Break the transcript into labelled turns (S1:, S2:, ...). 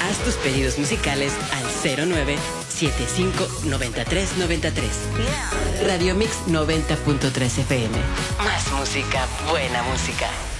S1: Haz tus pedidos musicales al 09759393. Radio Mix 90.3 FM. Más música, buena música.